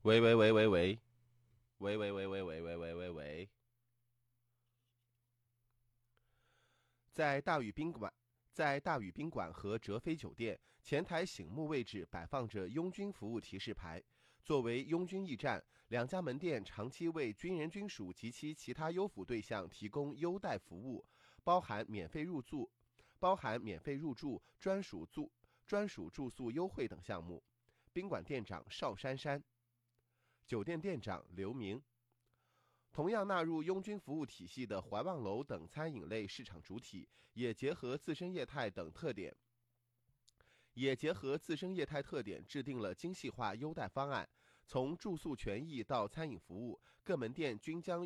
喂喂喂喂喂喂喂喂喂喂喂喂喂喂，在大宇宾馆，在大宇宾馆和哲飞酒店前台醒目位置摆放着拥军服务提示牌。作为拥军驿站，两家门店长期为军人军属及其他优抚对象提供优待服务，包含免费入住、专属住宿优惠等项目。宾馆店长邵珊珊，酒店店长刘明。同样纳入拥军服务体系的怀望楼等餐饮类市场主体，也结合自身业态特点，制定了精细化优待方案。从住宿权益到餐饮服务，各门店均将